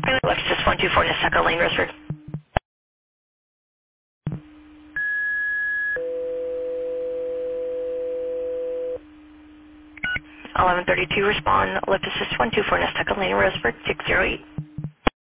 Left assist 124 Nesseco Lane, Roseburg. 1132, respond. Left assist 124 Nesseco Lane, Roseburg, 608.